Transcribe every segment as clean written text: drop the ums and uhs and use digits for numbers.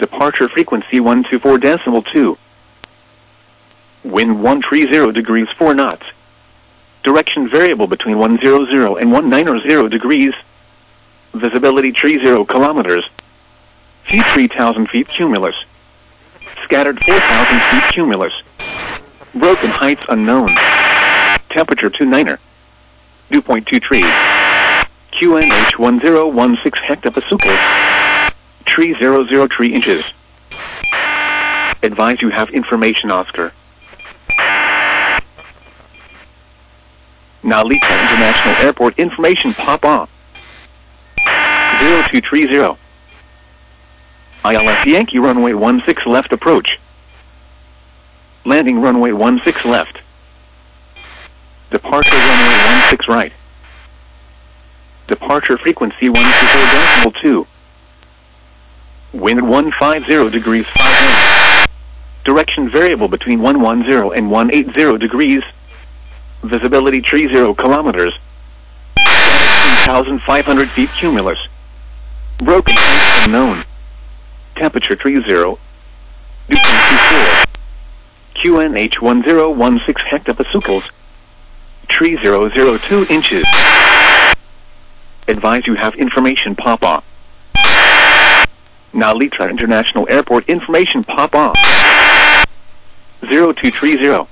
Departure frequency 124.2. Wind 130 degrees 4 knots. Direction variable between 100 and 190 degrees. Visibility 30 kilometers. Feet 3,000 feet cumulus. Scattered 4,000 feet cumulus. Broken heights unknown. Temperature 29er. Dew point 23. QNH 1016 hectopascals. Tree 003 inches. Advise you have information, Oscar. Narita International Airport information pop off. 0230. ILS Yankee runway 16 left approach. Landing runway 16 left. Departure runway 16 right. Departure frequency 124.2. Wind 150 degrees 5 knots. Direction variable between 110 and 180 degrees. Visibility 30 kilometers. 3,500 feet cumulus. Broken heights unknown. Temperature 30. Dew point 24. QNH 1016 hectopascals. Tree 002 inches. Advise you have information pop off. Narita International Airport information pop off. 0230.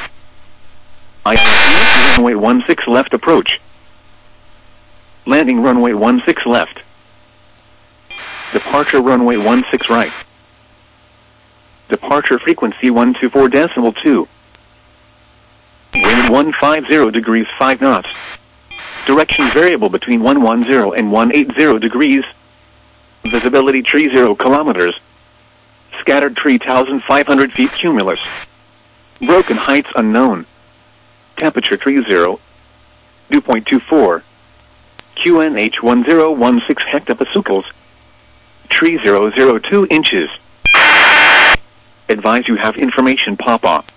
ILS runway 16 left approach. Landing runway 16 left. Departure runway 16 right. Departure frequency 124.2. Wind 150 degrees 5 knots. Direction variable between 110 and 180 degrees. Visibility 30 kilometers. Scattered 3,500 feet cumulus. Broken heights unknown. Temperature 30. Dew point 24. QNH 1016 hectopascals. Tree 002 inches. Advise you have information pop off.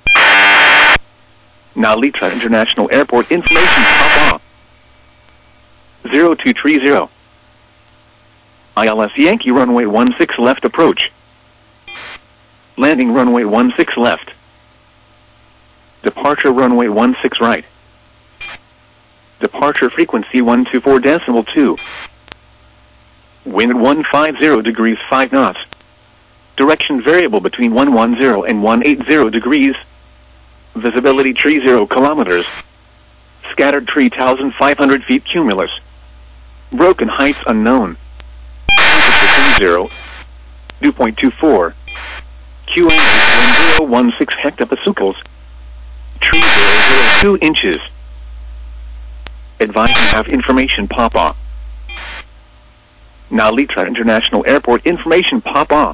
Narita International Airport information pop off. 0230. ILS Yankee runway 16 left approach. Landing runway 16 left. Departure runway 16 right. Departure frequency 124.2. Wind 150 degrees 5 knots. Direction variable between 110 and 180 degrees. Visibility 30 kilometers. Scattered 3,500 feet cumulus. Broken heights unknown. Temperature 30. Dew point 24. QNH 1016 hectopascals. Tree 002 inches. Advise you have information pop off. Narita International Airport information pop off.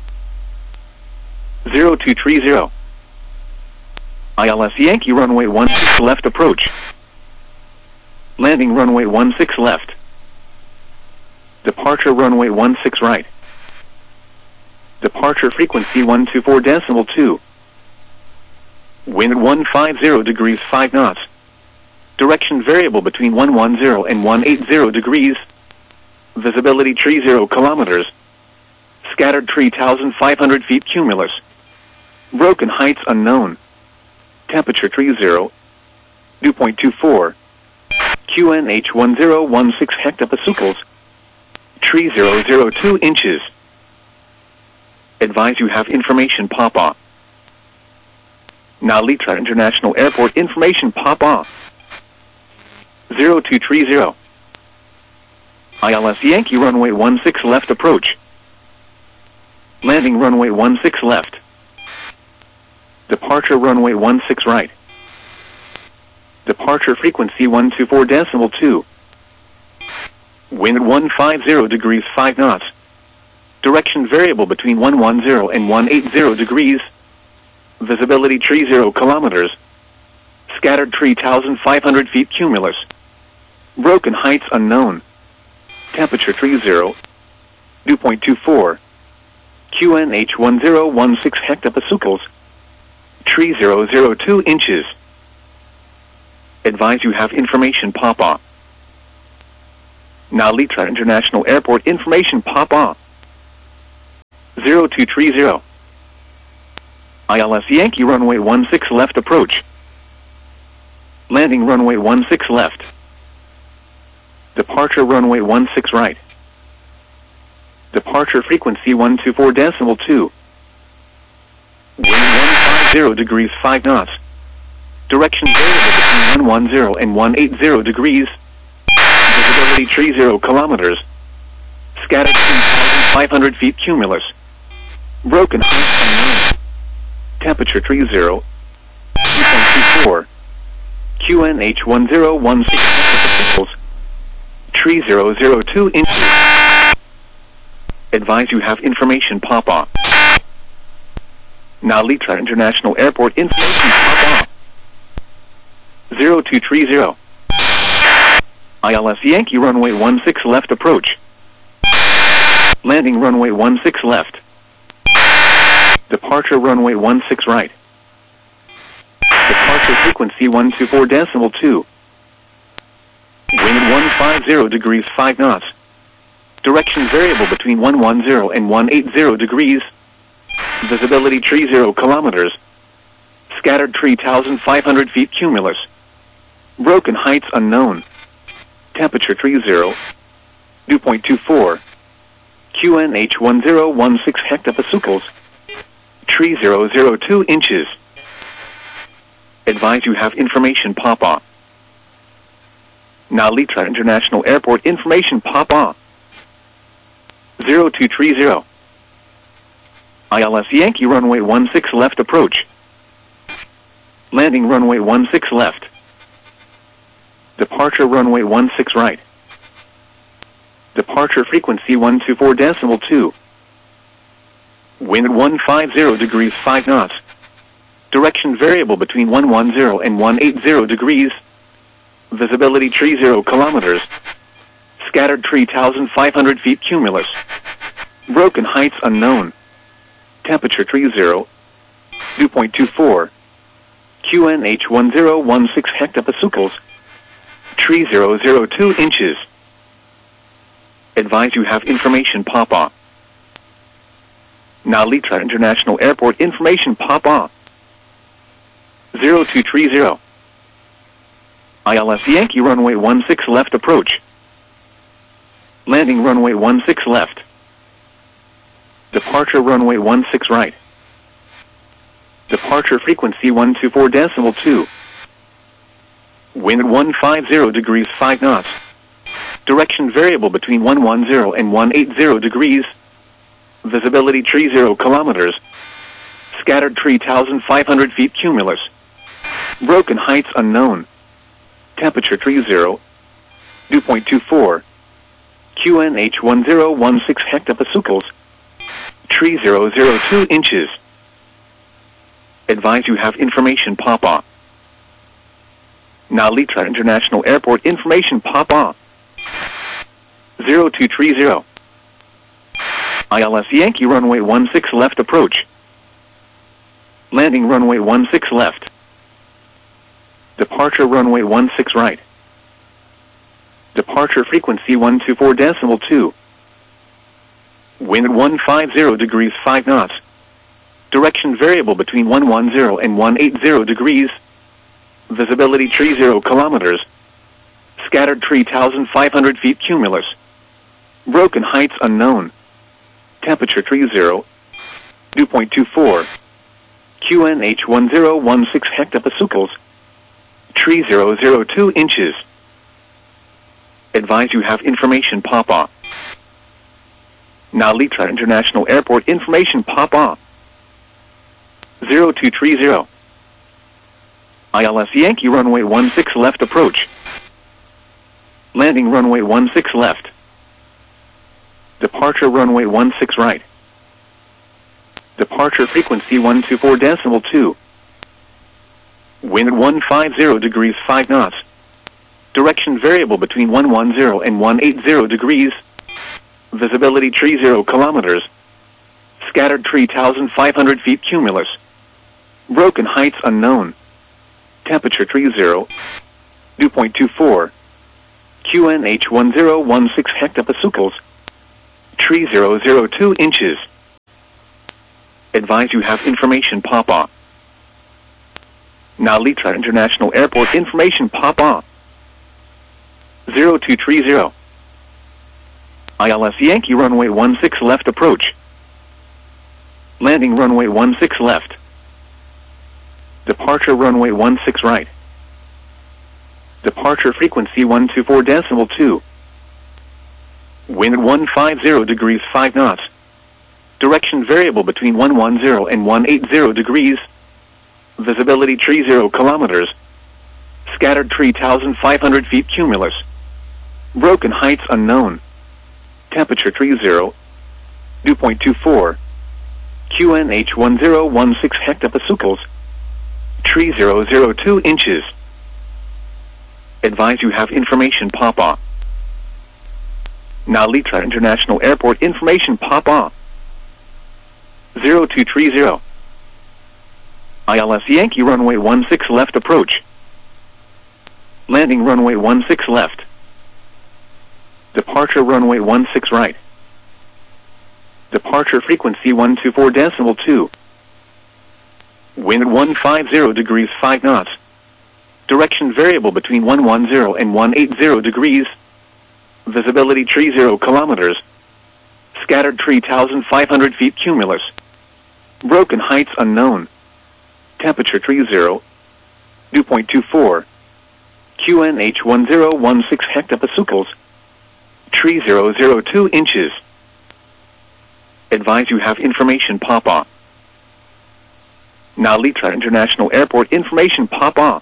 0230. ILS Yankee runway 16 left approach. Landing runway 16 left. Departure runway 16 right. Departure frequency 124.2. Wind 150 degrees 5 knots. Direction variable between 110 and 180 degrees. Visibility 30 kilometers. Scattered 3,500 feet cumulus. Broken heights unknown. Temperature 30. Dew point 24. QNH 1016 hectopascals. Tree 002 inches. Advise you have information pop off. Narita International Airport information pop off. 0230. ILS Yankee runway 16 left approach. Landing runway 16 left. Departure runway 16 right. Departure frequency 124.2. Wind 150 degrees 5 knots. Direction variable between 110 and 180 degrees. Visibility 30 kilometers. Scattered 3,500 feet cumulus. Broken heights unknown. Temperature 30. Dew point 24. QNH 1016 hectopascals. Tree 002 inches. Advise you have information pop off. Narita International Airport information pop off. 0230. ILS Yankee runway 16 left approach. Landing runway 16 left. Departure runway 16 right. Departure frequency 124.2. Wind 150 degrees 5 knots. Direction variable between 110 and 180 degrees. Visibility 30 kilometers. Scattered 2,500 feet cumulus. Broken height unknown. Temperature 30. 2.24. QNH 1016 3002 inches. Advise you have information pop-off. Nalitra International Airport information pop-off. 0230. ILS Yankee runway 16 left approach. Landing runway 16 left. Departure runway 16 right. Departure frequency 124.2. Wind 150 degrees 5 knots. Direction variable between 110 and 180 degrees. Visibility 30 kilometers. Scattered 3,500 feet cumulus. Broken heights unknown. Temperature 30. 2.24. QNH 1016 hectopascals. 3002 inches. Advise you have information pop-off. Nalitra International Airport information pop-off. 0230. ILS Yankee runway 16 left approach. Landing runway 16 left. Departure runway 16 right. Departure frequency 124.2. Wind 150 degrees 5 knots. Direction variable between 110 and 180 degrees. Visibility 30 kilometers. Scattered 3,500 feet cumulus. Broken heights unknown. Temperature 30. 2.24. QNH 1016 hectopascals. 3002 inches. Advise you have information pop-off. Nalitra International Airport information pop-off. 0230. ILS Yankee runway 16 left approach. Landing runway 16 left. Departure runway 16 right. Departure frequency 124.2. Wind 150 degrees 5 knots. Direction variable between 110 and 180 degrees. Visibility 30 kilometers. Scattered 3,500 feet cumulus. Broken heights unknown. Temperature 30. 2.24. QNH 1016 hectopascals. 3002 inches. Advise you have information pop-off. Nalitra International Airport information pop-off. 0230. ILS Yankee runway 16 left approach. Landing runway 16 left. Departure runway 16 right. Departure frequency 124.2. Wind 150 degrees 5 knots. Direction variable between 110 and 180 degrees. Visibility 30 kilometers. Scattered 3,500 feet cumulus. Broken heights unknown. Temperature 30. 2.24. QNH 1016 hectopascals. 3002 inches. Advise you have information pop-off. Nalitra International Airport information pop-off. 0230. ILS Yankee runway 16 left approach. Landing runway 16 left. Departure runway 16 right. Departure frequency 124.2. Wind 150 degrees 5 knots. Direction variable between 110 and 180 degrees. Visibility 30 kilometers. Scattered 3,500 feet cumulus. Broken heights unknown. Temperature 30. 2.24. QNH 1016 hectopascals. 3002 inches. Advise you have information pop-up. Nalita International Airport information pop-up. 0230. ILS Yankee runway 16 left approach. Landing runway 16 left. Departure runway 16 right. Departure frequency 124.2. Wind 150 degrees 5 knots. Direction variable between 110 and 180 degrees. Visibility 30 kilometers. Scattered 3,500 feet cumulus. Broken heights unknown. Temperature 30. Dew point 24. QNH 1016 hectopascals. 3002 inches. Advise you have information pop-up. Nalita International Airport information pop-up. 0230. ILS Yankee runway 16 left approach. Landing runway 16 left. Departure runway 16 right. Departure frequency 124.2. Wind 150 degrees 5 knots. Direction variable between 110 and 180 degrees. Visibility 30 kilometers. Scattered 3,500 feet cumulus. Broken heights unknown. Temperature 30. Dew point 24. QNH 1016 hectopascals. 3002 inches. Advise you have information pop-up. Nalita International Airport information pop-up.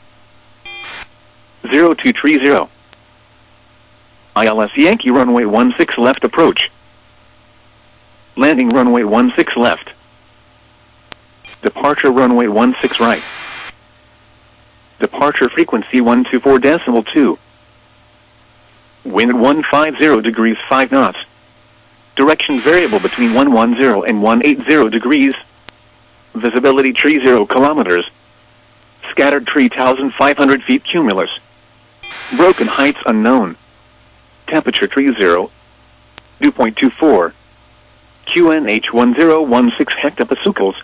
0230. ILS Yankee runway 16 left approach. Landing runway 16 left. Departure runway 16 right. Departure frequency 124.2. Wind 150 degrees 5 knots. Direction variable between 110 and 180 degrees. Visibility 30 kilometers. Scattered 3,500 feet cumulus. Broken heights unknown. Temperature 30. Dew point 24. QNH 1016 hectopascals.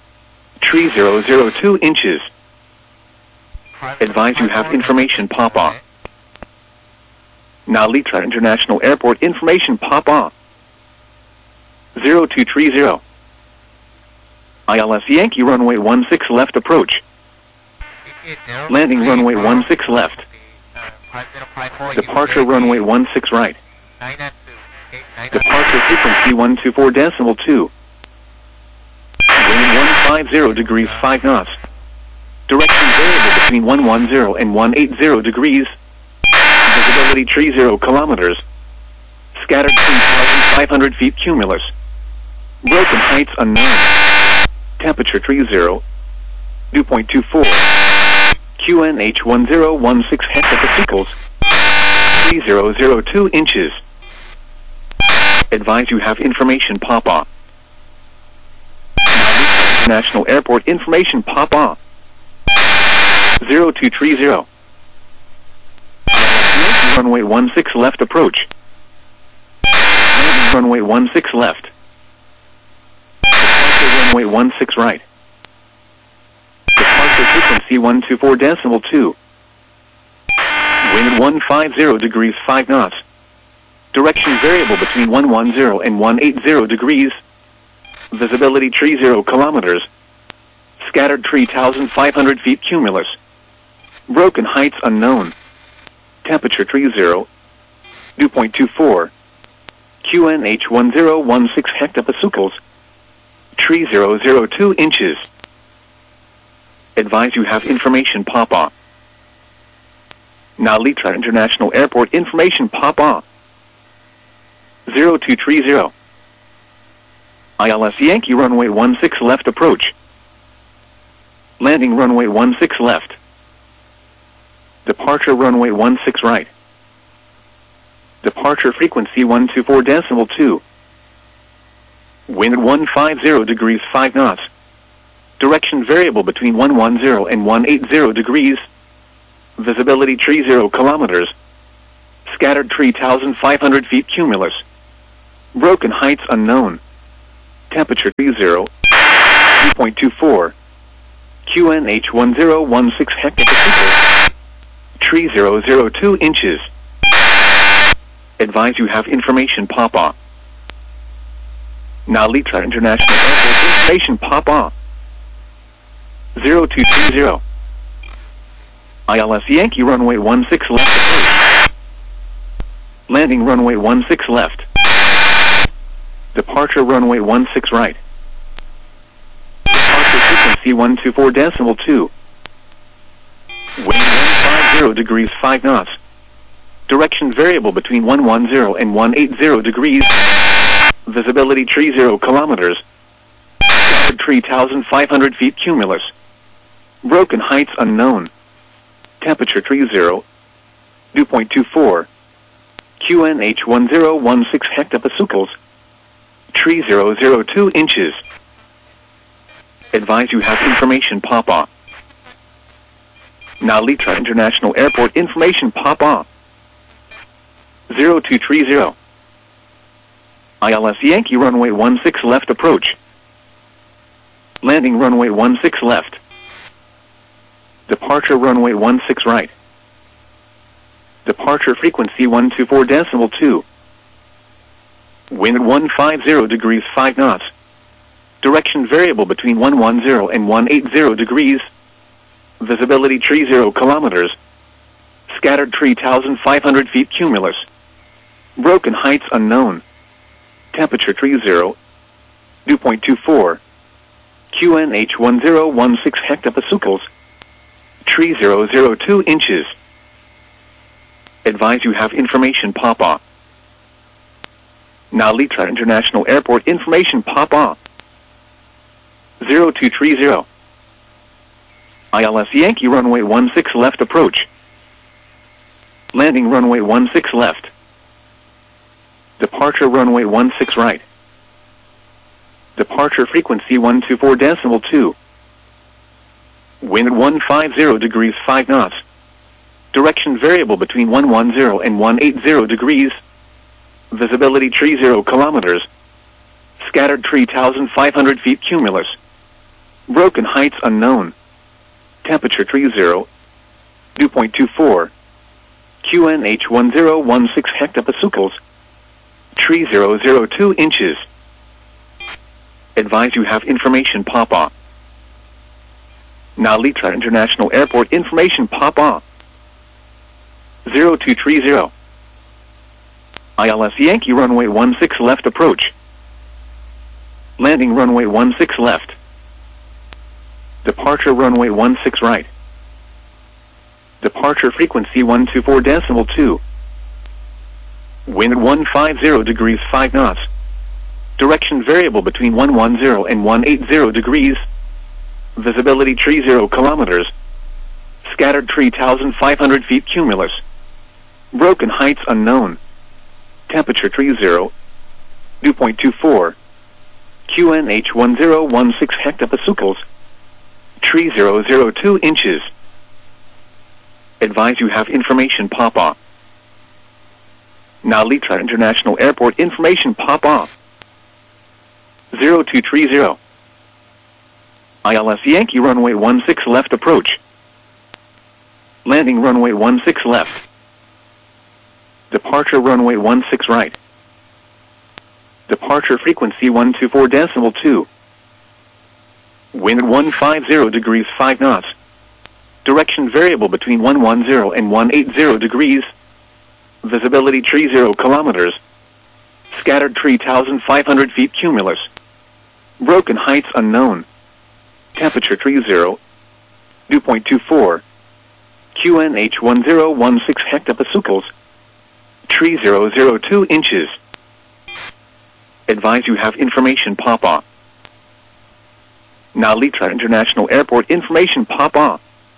3002 inches. Advise you have information pop-up. Nalita International Airport information pop-up. 0230. ILS Yankee runway 16 left approach. Landing runway 16 left. Departure runway 16 right. Departure frequency 124.2. Wind 150 degrees 5 knots. Direction variable between 110 and 180 degrees. Visibility 30 kilometers. Scattered 3,500 feet cumulus. Broken heights unknown. Temperature 30. Dew point 24. QNH 1016 hectopascals. 3002 inches. Advise you have information pop-up. International Airport information pop-up. 0230. Runway 16 left approach. Landing runway 16 left. Departure runway 16 right. Departure frequency 124.2. Wind 150 degrees 5 knots. Direction variable between 110 and 180 degrees. Visibility 30 kilometers. Scattered 3,500 feet cumulus. Broken heights unknown. Temperature 30. Dew point 24. QNH 1016 hectopascals. 3002 inches. Advise you have information pop-up. Nalita International Airport information pop-up. 0230. ILS Yankee runway 16 left approach. Landing runway 16 left. Departure runway 16 right. Departure frequency 124.2. Wind 150 degrees 5 knots. Direction variable between 110 and 180 degrees. Visibility 30 kilometers. Scattered 3,500 feet cumulus. Broken heights unknown. Temperature 30. 2.24. QNH 1016 hectopascals. Tree 002 inches. Advise you have information pop-on. Nalita International Airport information pop-on. 0230. ILS Yankee runway 16 left approach. Landing runway 16 left. Departure runway 16 right. Departure frequency 124.2. Wind 150 degrees 5 knots. Direction variable between 110 and 180 degrees. Visibility 30 kilometers. Scattered tree 1,500 feet cumulus. Broken heights unknown. Temperature 30. Dew point 24. QNH 1016 hectopascals. Tree 002 inches. Advise you have information pop-on. Nalita International Airport information pop-on. 0230. ILS Yankee runway 16 left approach. Landing runway 16 left. Departure runway 16 right. Departure frequency 124.2. Wind 150 degrees 5 knots. Direction variable between 110 and 180 degrees. Visibility 30 kilometers. Scattered tree 1,500 feet cumulus. Broken heights unknown. Temperature 30. Dew point 24. QNH 1016 hectopascals. Tree 002 inches. Advise you have information pop-on. Nalita International Airport information pop-on. 0230. ILS Yankee runway 16 left approach. Landing runway 16 left. Departure runway 16 right. Departure frequency 124.2. Wind 150 degrees 5 knots. Direction variable between 110 and 180 degrees. Visibility 30 kilometers. Scattered tree 1,500 feet cumulus. Broken heights unknown. Temperature 30. Dew point 24. QNH 1016 hectopascals. Tree 002 inches. Advise you have information pop-on. Nalita International Airport information pop-on. 0230. ILS Yankee runway 16 left approach. Landing runway 16 left. Departure runway 16 right. Departure frequency 124.2. Wind 150 degrees 5 knots. Direction variable between 110 and 180 degrees. Visibility 30 kilometers. Scattered tree 1,500 feet cumulus. Broken heights unknown. Temperature 30. Dew point 24. QNH 1016 hectopascals. Tree 002 inches. Advise you have information pop-on. Nalita International Airport information pop-on. 0230. ILS Yankee runway 16 left approach. Landing runway 16 left. Departure runway 16 right. Departure frequency 124.2. Wind 150 degrees 5 knots. Direction variable between 110 and 180 degrees. Visibility 30 kilometers. Scattered tree 1,500 feet cumulus. Broken heights unknown. Temperature 30. Dew point 24. QNH 1016 hectopascals. Tree 002 inches. Advise you have information pop-on. Nalita International Airport information pop-on.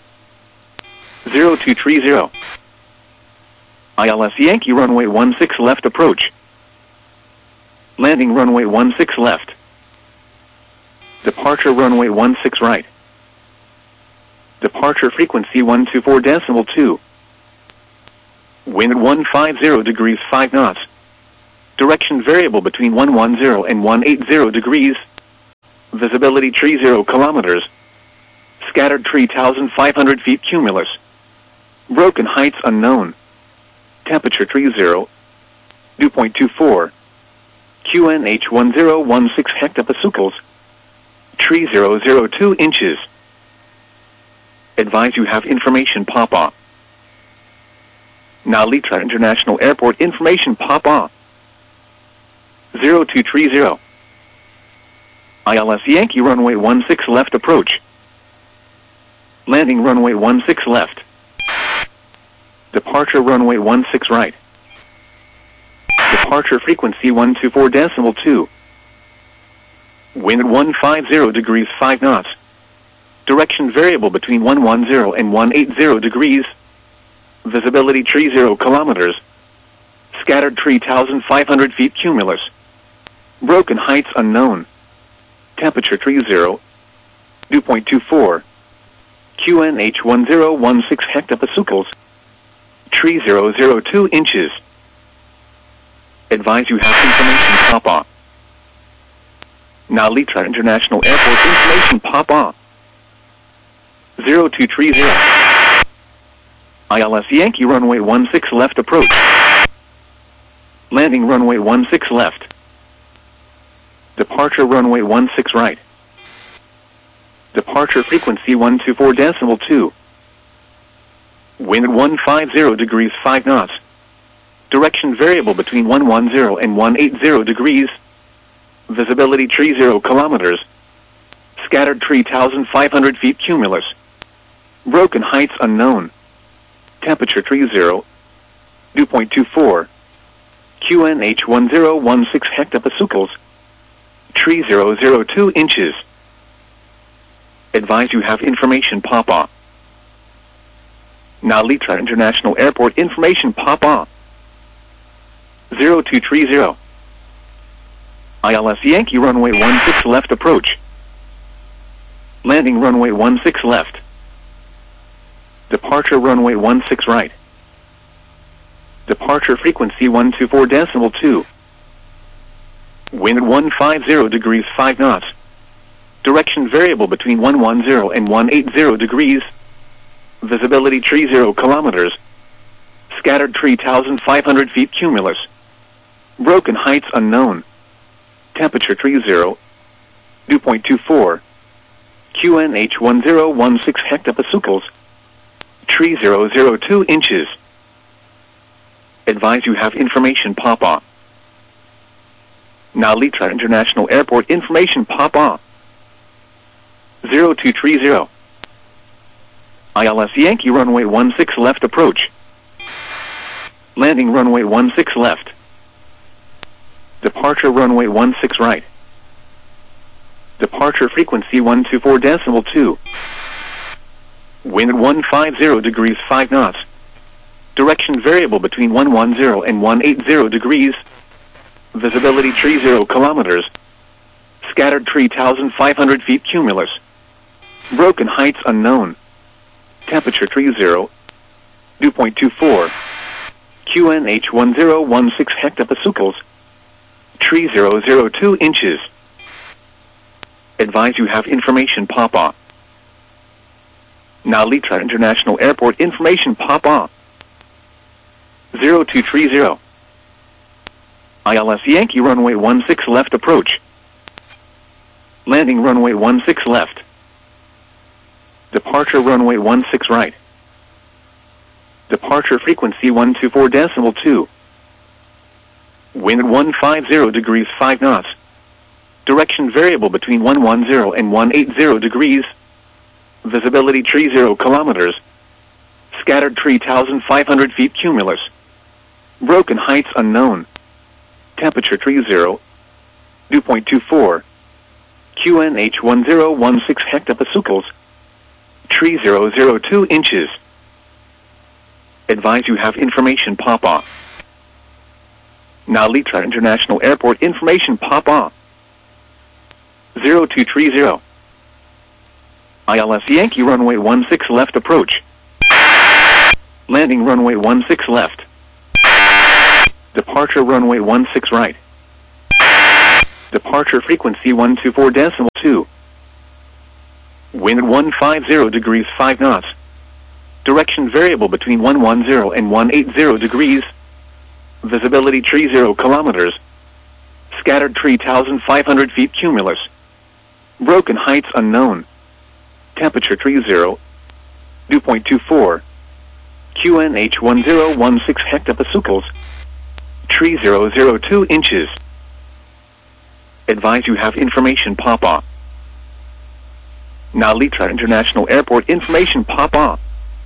0230. ILS Yankee runway 16 left approach. Landing runway 16 left. Departure runway 16 right. Departure frequency 124.2. Wind 150 degrees 5 knots. Direction variable between 110 and 180 degrees. Visibility tree 0 kilometers. Scattered tree 1,500 feet cumulus. Broken heights unknown. Temperature tree 0. Dew point 24. QNH 1016 hectopascals. Tree 002 inches. Advise you have information pop-up. Nalitra International Airport information pop-up. 0230. ILS Yankee runway 16 left approach. Landing runway 16 left. Departure runway 16 right. Departure frequency 124.2. Wind at 150 degrees 5 knots. Direction variable between 110 and 180 degrees. Visibility tree 0 kilometers. Scattered tree 1,500 feet cumulus. Broken heights unknown. Temperature tree 0. Dew point 24. QNH 1016 hectopascals. Tree 002 inches. Advise you have information pop-up. Nalitra International Airport information pop-up. 0230. ILS Yankee runway 16 left approach. Landing runway 16 left. Departure runway 16 right. Departure frequency 124.2. Wind at 150 degrees 5 knots. Direction variable between 110 and 180 degrees. Visibility tree 0 kilometers. Scattered tree 1,500 feet cumulus. Broken heights unknown. Temperature tree 0. Dew point 24. QNH 1016 hectopascals. Tree 002 inches. Advise you have information pop-up. Nalitra International Airport information pop-up. 0230. ILS Yankee runway 16 left approach. Landing runway 16 left. Departure runway 16 right. Departure frequency 124.2. Wind at 150 degrees 5 knots. Direction variable between 110 and 180 degrees. Visibility tree 0 kilometers. Scattered tree 1,500 feet cumulus. Broken heights unknown. Temperature tree 0. Dew point 24. QNH 1016 hectopascals. Tree 002 inches. Advise you have information pop-up. Nalitra International Airport information pop-up. 0230. ILS Yankee runway 16 left approach. Landing runway 16 left. Departure runway 16 right. Departure frequency 124.2. Wind at 150 degrees 5 knots. Direction variable between 110 and 180 degrees. Visibility tree 0 kilometers. Scattered tree 1,500 feet cumulus. Broken heights unknown. Temperature tree 0. Dew point 24. QNH 1016 hectopascals. Tree 002 inches. Advise you have information pop-up. Nalitra International Airport information pop-up. 0230. ILS Yankee runway 16 left approach. Landing runway 16 left. Departure runway 16 right. Departure frequency 124.2. Wind at 150 degrees 5 knots. Direction variable between 110 and 180 degrees. Visibility tree 0 kilometers. Scattered tree 1,500 feet cumulus. Broken heights unknown. Temperature tree 0. Dew point 24. QNH 1016 hectopascals. Tree 002 inches. Advise you have information pop-up. Nalitra International Airport information pop-up. 0230. ILS Yankee runway 16 left approach. Landing runway 16 left. Departure runway 16 right. Departure frequency 124.2. Wind at 150 degrees 5 knots. Direction variable between 110 and 180 degrees. Visibility 30 kilometers. Scattered tree 1,500 feet cumulus. Broken heights unknown. Temperature 30. Dew point 24. QNH 1016 hectopascals. Tree 002 inches. Advise you have information pop-off. Nalitra International Airport information pop-off.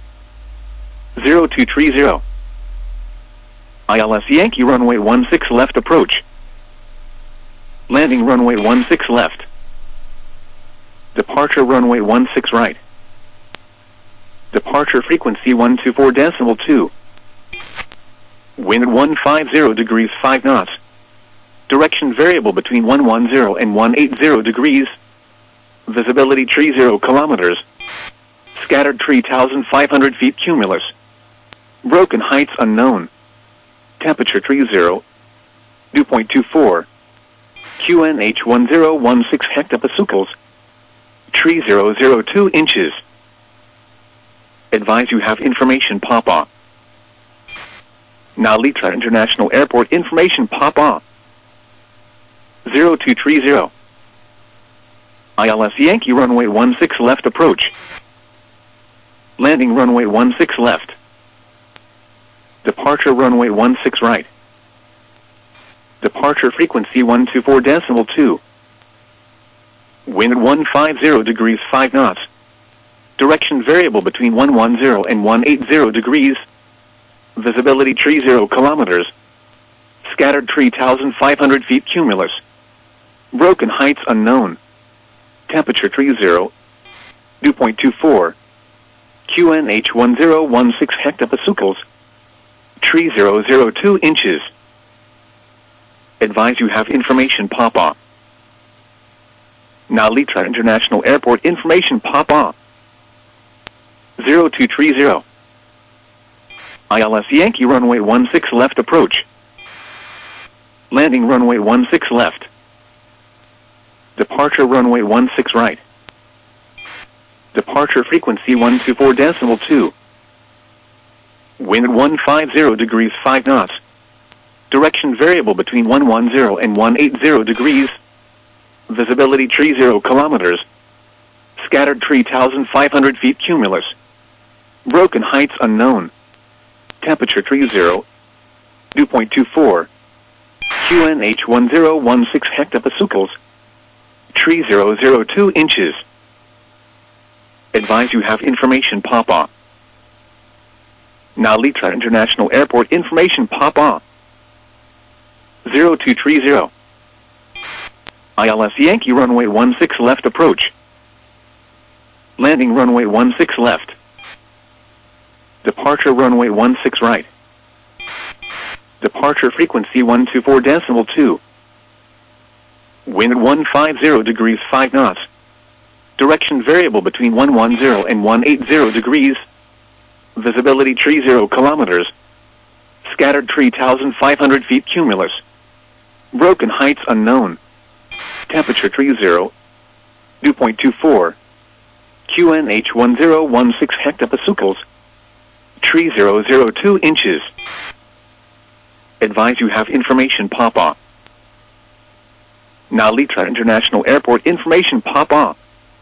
0230. ILS Yankee runway 16 left approach. Landing runway 16 left. Departure runway 16 right. Departure frequency 124.2. Wind at 150 degrees 5 knots. Direction variable between 110 and 180 degrees. Visibility 30 kilometers. Scattered tree 1,500 feet cumulus. Broken heights unknown. Temperature 30. Dew point 24. QNH 1016 hectopascals. Tree 002 inches. Advise you have information pop-off. Nalitra International Airport information pop-off. 0230. ILS Yankee runway 16 left approach. Landing runway 16 left. Departure runway 16 right. Departure frequency 124.2. Wind at 150 degrees 5 knots. Direction variable between 110 and 180 degrees. Visibility 30 kilometers. Scattered tree 1,500 feet cumulus. Broken heights unknown. Temperature 30. Dew point 24. QNH 1016 hectopascals. Tree 002 inches. Advise you have information pop-off. Nalitra International Airport information pop-off. 0230. ILS Yankee runway 16 left approach. Landing runway 16 left. Departure runway 16 right. Departure frequency 124.2. Wind at 150 degrees 5 knots. Direction variable between 110 and 180 degrees. Visibility 30 kilometers. Scattered tree 1,500 feet cumulus. Broken heights unknown. Temperature 30. Dew point 24. QNH 1016 hectopascals. Tree 002 inches. Advise you have information pop-off. Nalitra International Airport information pop-off. 0230. ILS Yankee runway 16 left approach. Landing runway 16 left. Departure runway 16 right. Departure frequency 124.2. Wind at 150 degrees 5 knots. Direction variable between 110 and 180 degrees. Visibility 30 kilometers. Scattered tree 1,500 feet cumulus. Broken heights unknown. Temperature 30. Dew point 24. QNH 1016 hectopascals. Tree 002 inches. Advise you have information pop-off. Nalitra International Airport information pop-off.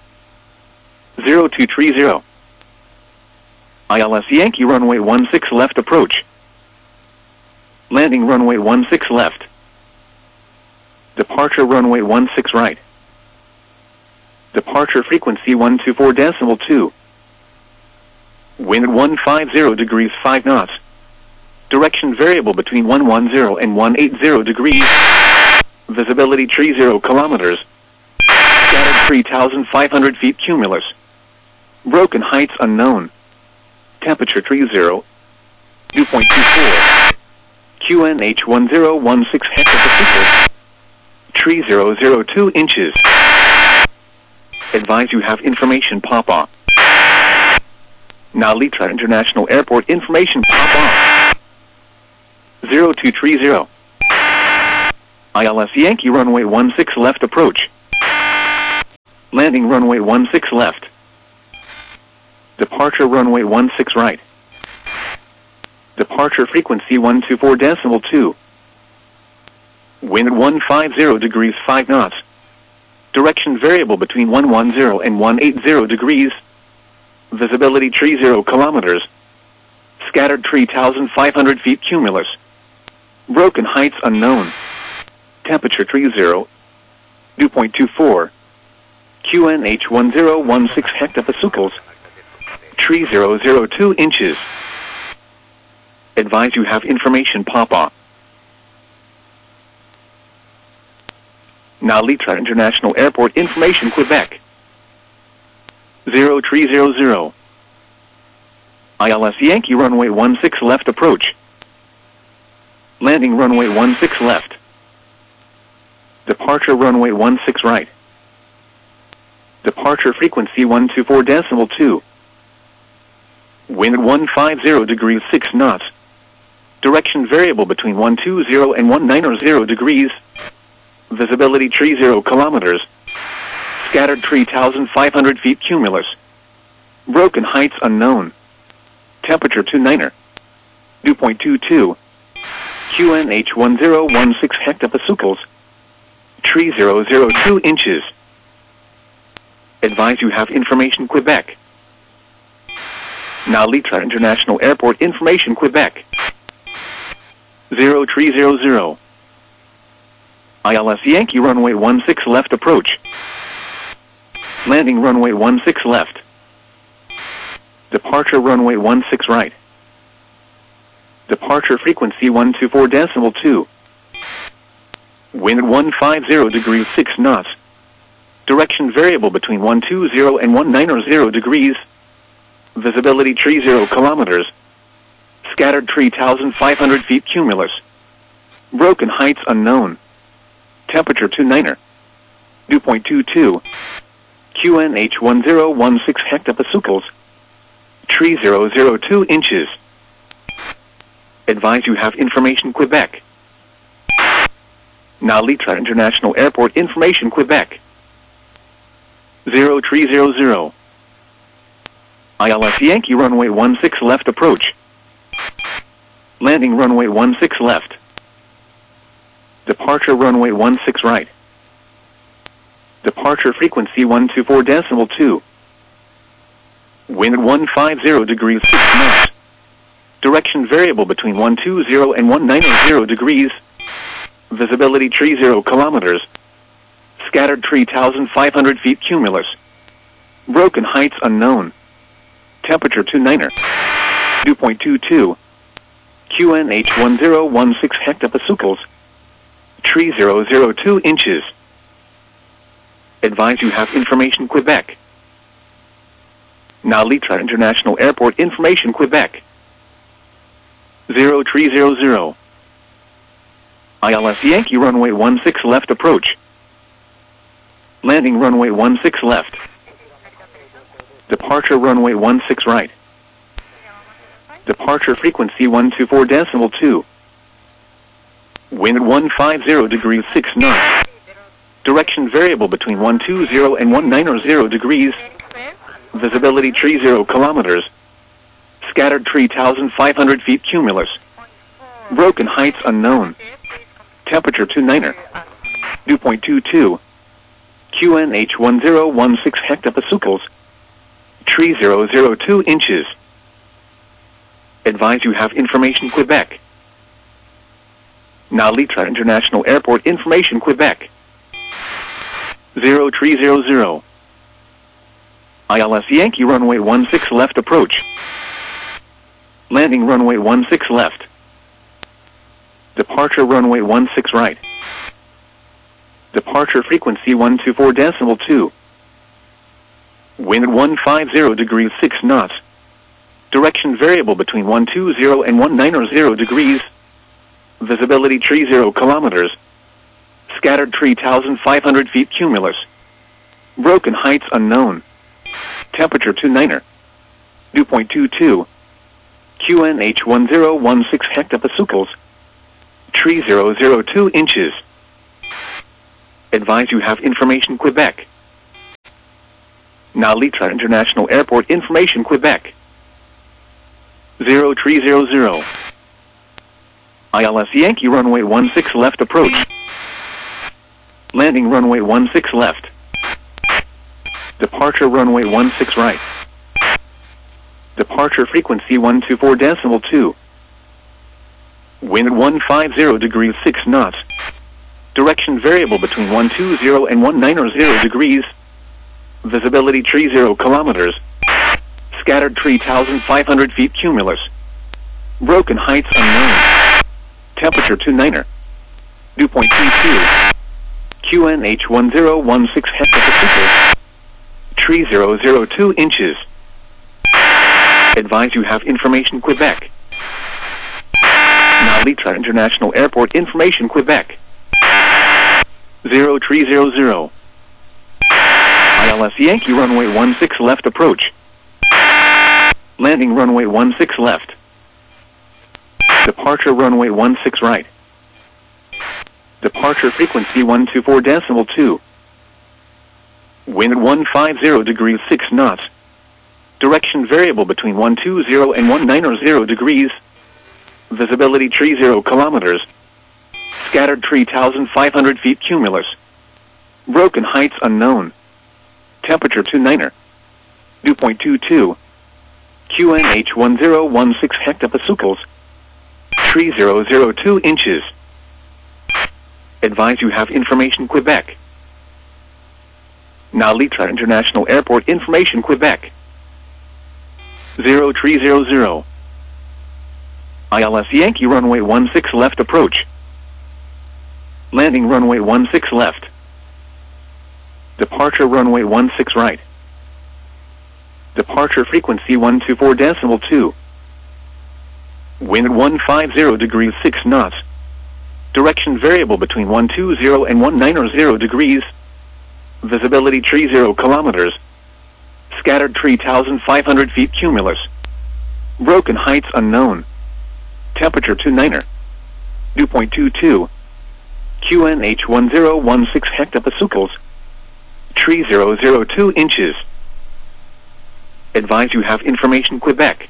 0230. ILS Yankee runway 16 left approach. Landing runway 16 left. Departure runway 16 right. Departure frequency 124.2. Wind at 150 degrees 5 knots. Direction variable between 110 and 180 degrees. Visibility 30 kilometers. Scattered tree 1,500 feet cumulus. Broken heights unknown. Temperature 30. Dew point 24. QNH 1016 hectopascals. Tree 002 inches. Advise you have information pop-off. Nalitra International Airport information pop-off. 0230. ILS Yankee runway 16 left approach. Landing runway 16 left. Departure runway 16 right. Departure frequency 124.2. Wind 150 degrees 5 knots. Direction variable between 110 and 180 degrees. Visibility 30 kilometers. Scattered tree 1,500 feet cumulus. Broken heights unknown. Temperature 30. Dew point 24. QNH 1016 hectopascals. Tree 002 inches. Advise you have information Papa. Now Litra International Airport information Quebec. 0300. ILS Yankee runway 16 left approach. Landing runway 16 left. Departure runway 16 right. Departure frequency 124.2. Wind 150 degrees 6 knots. Direction variable between 120 and 190 degrees. Visibility 30 kilometers. Scattered tree 1,500 feet cumulus. Broken heights unknown. Temperature 29. Dew point 22. QNH 1016 hectopascals. Tree 002 inches. Advise you have information Quebec. Now Litra International Airport information Quebec. 0300. ILS Yankee runway 16 left approach. Landing runway 16 left. Departure runway 16 right. Departure frequency 124.2. Wind 150 degrees 6 knots. Direction variable between 120 and 190 degrees. Visibility 30 kilometers. Scattered tree 1,500 feet cumulus. Broken heights unknown. Temperature 29. Dew point 22. QNH 1016 hectopascals. Tree 002 inches. Advise you have information Quebec. Now Litra International Airport information Quebec. 0300. ILS Yankee runway 16 left approach. Landing runway 16 left. Departure runway 16 right. Departure frequency 124.2. Wind 150 degrees 6 knots. Direction variable between 120 and 190 degrees. Visibility 30 kilometers. Scattered tree 1,500 feet cumulus. Broken heights unknown. Temperature 29. Dew point 22. QNH 1016 hectopascals. Tree 002 inches. Advise you have information Quebec. Now Litra International Airport information Quebec. 0300. ILS Yankee runway 16 left approach. Landing runway 16 left. Departure runway 16 right. Departure frequency 124.2. Wind 150 degrees 6 knots. Direction variable between 120 and 190 degrees. Visibility 30 kilometers. Scattered tree 1,500 feet cumulus. Broken heights unknown. Temperature 29. Dew point 22. QNH 1016 hectopascals. Tree 002 inches. Advise you have information Quebec. Now Litra International Airport information Quebec. 0300. ILS Yankee runway 16 left approach. Landing runway 16 left. Departure runway 16 right. Departure frequency 124.2. Wind 150 degrees 6 knots. Direction variable between 120 and 190 degrees. Visibility 30 kilometers. Scattered tree 1,500 feet cumulus. Broken heights unknown. Temperature 29. Dew point 22. QNH 1016 hectopascals. Tree 002 inches. Advise you have information Quebec. Now Litra International Airport information Quebec. 0300. ILS Yankee runway 16 left approach. Landing runway 16 left. Departure runway 16 right. Departure frequency 124.2. Wind 150 degrees 6 knots. Direction variable between 120 and 190 degrees. Visibility 30 kilometers. Scattered 3,500 feet cumulus. Broken heights unknown. Temperature 29er. Dew point 22. QNH 1016 hectopascals. 3002 inches. Advise you have information Quebec. Now Litra International Airport information Quebec. 0300. ILS Yankee runway 16 left approach. Landing runway 16 left. Departure runway 16 right. Departure frequency 124.2. Wind 150 degrees 6 knots. Direction variable between 120 and 190 degrees. Visibility 30 kilometers. Scattered 3,500 feet cumulus. Broken heights unknown. Temperature 29er. Dew point 22. QNH 1016 hectopascals. 3002 inches. Advise you have information Quebec. Now Litra International Airport information Quebec. 0300. ILS Yankee runway 16 left approach. Landing runway 16 left. Departure runway 16 right. Departure frequency 124.2. Wind 150 degrees 6 knots. Direction variable between 120 and 190 degrees. Visibility 30 kilometers. Scattered 3,500 feet cumulus. Broken heights unknown. Temperature 29er. Dew point 22. QNH 1016 hectopascals. 3002 inches. Advise you have information Quebec.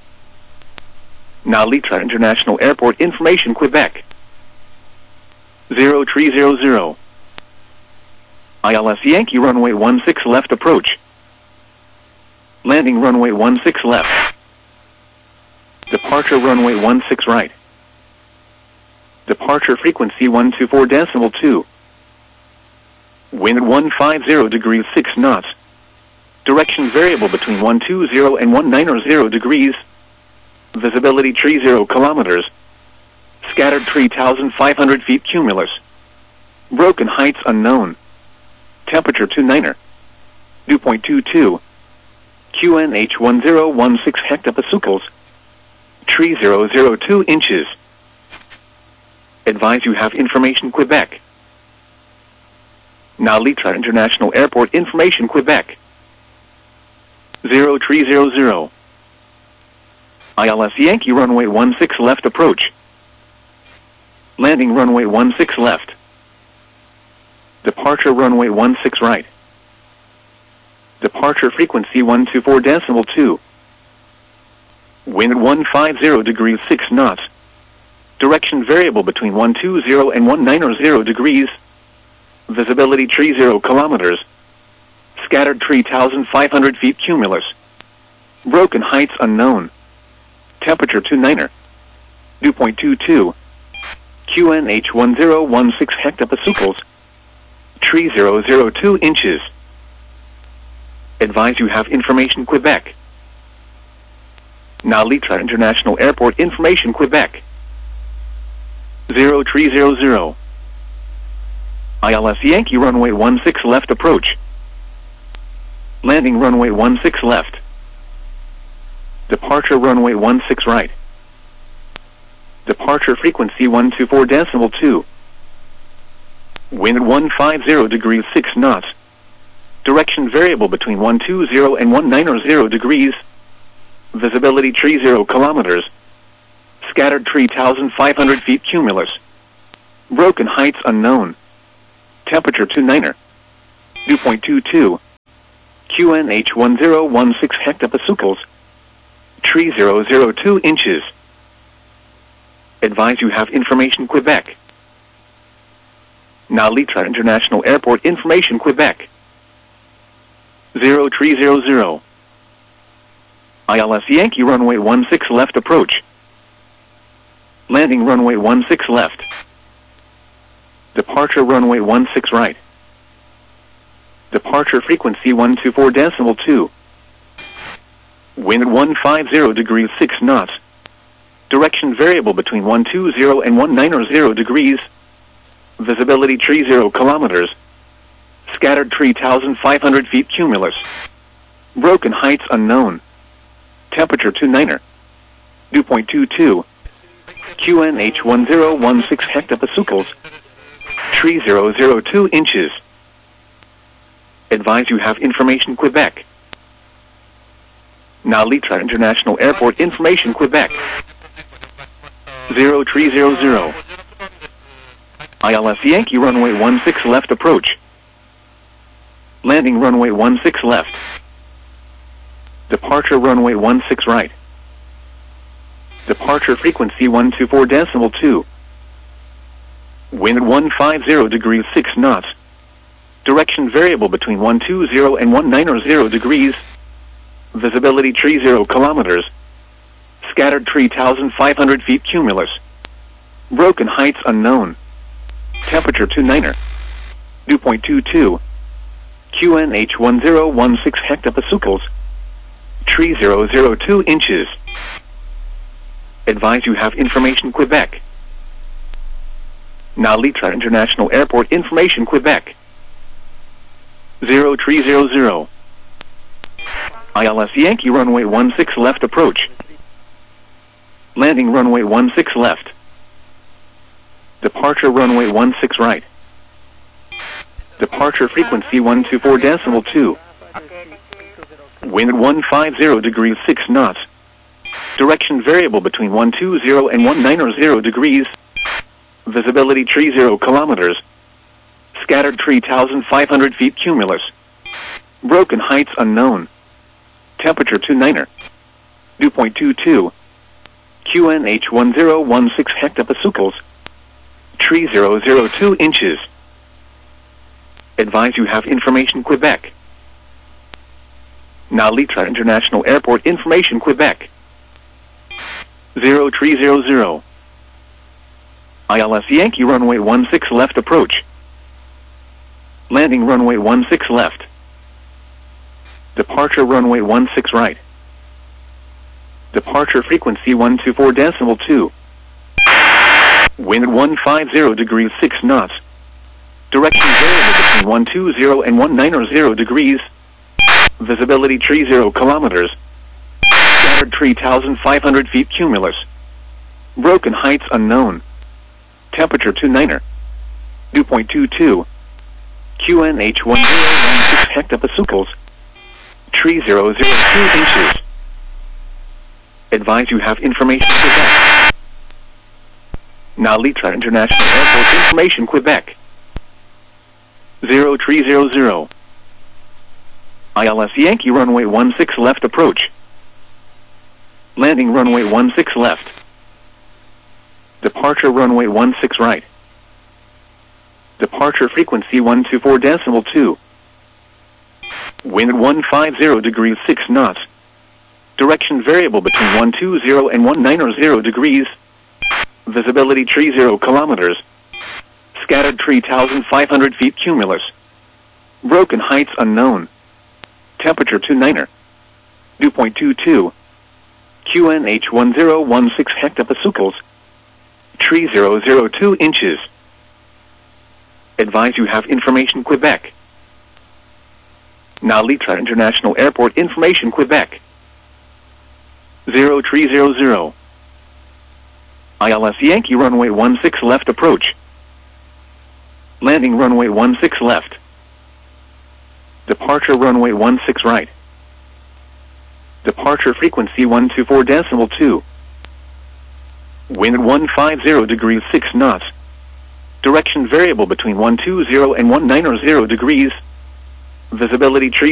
Now Litra International Airport information Quebec. 0300. ILS Yankee runway 16 left approach. Landing runway 16 left. Departure runway 16 right. Departure frequency 124.2. Wind 150 degrees 6 knots. Direction variable between 120 and 190 degrees. Visibility 30 kilometers. Scattered 3,500 feet cumulus. Broken heights unknown. Temperature 29er. Dew point 22. QNH 1016 hectopascals. 3002 inches. Advise you have information Quebec. Now Litra International Airport information Quebec. 0300. ILS Yankee runway 16 left approach. Landing runway 16 left. Departure runway 16 right. Departure frequency 124.2. Wind 150 degrees 6 knots. Direction variable between 120 and 190 degrees. Visibility 30 kilometers. Scattered 3,500 feet cumulus. Broken heights unknown. Temperature 29er. Dew point 22. QNH 1016 hectopascals. 3002 inches. Advise you have information Quebec. Now Litra International Airport information Quebec. 0300. ILS Yankee runway 16 left approach. Landing runway 16 left. Departure runway 16 right. Departure frequency 124.2. Wind 150 degrees 6 knots. Direction variable between 120 and 190 degrees. Visibility 30 kilometers. Scattered 3,500 feet cumulus. Broken heights unknown. Temperature 29er. Dew point 22. QNH 1016 hectopascals. Tree 002 inches. Advise you have information Quebec. Now Litra International Airport information Quebec. 0300. ILS Yankee runway 16 left approach. Landing runway 16 left. Departure runway 16 right. Departure frequency 124.2. Wind 150 degrees 6 knots. Direction variable between 120 and 190 degrees. Visibility 30 kilometers. Scattered 3,500 feet cumulus. Broken heights unknown. Temperature 29er. Dew point 22. QNH 1016 hectopascals. Tree 002 inches. Advise you have information Quebec. Now Litra International Airport information Quebec. 0300. ILS Yankee runway 16 left approach. Landing runway 16 left. Departure runway 16 right. Departure frequency 124.2. Wind 150 degrees 6 knots. Direction variable between 120 and 190 degrees. Visibility 30 kilometers. Scattered 3,500 feet cumulus. Broken heights unknown. Temperature 29er. Dew point 22. QNH 1016 hectopascals. Tree 002 inches. Advise you have information Quebec. Now Litra International Airport information Quebec. 0300. ILS Yankee runway 16 left approach. Landing runway 16 left. Departure runway 16 right. Departure frequency 124.2. Wind 150 degrees 6 knots. Direction variable between 120 and 190 degrees. Visibility 30 kilometers. Scattered 3,500 feet cumulus. Broken heights unknown. Temperature 29er. Dew point 22. QNH 1016 hectopascals. Tree 002 inches. Advise you have information Quebec. Now Litra International Airport information Quebec. 0300. ILS Yankee runway 16 left approach. Landing runway 16 left. Departure runway 16 right. Departure frequency 124.2. Wind 150 degrees 6 knots. Direction variable between 120 and 190 degrees. Visibility 30 kilometers. Scattered 3,500 feet cumulus. Broken heights unknown. Temperature 29er. Dew point 22. QNH 1016 hectopascals. Tree 002 inches. Advise you have information Quebec. Now Litra International Airport information Quebec. 0300. ILS Yankee runway 16 left approach. Landing runway 16 left. Departure runway 16 right. Departure frequency 124.2. Wind 150 degrees 6 knots. Direction variable between 120 and 190 degrees. Visibility 30 kilometers. Scattered 3,500 feet cumulus. Broken heights unknown. Temperature 29er. Dew point 22. QNH 1016 hectopascals. Tree 002 inches. Advise you have information Quebec. Now Litra International Airport information Quebec. 0300. ILS Yankee runway 16 left approach. Landing runway 16 left. Departure runway 16 right. Departure frequency 124.2. Wind 150 degrees 6 knots. Direction variable between 120 and 190 degrees. Visibility tree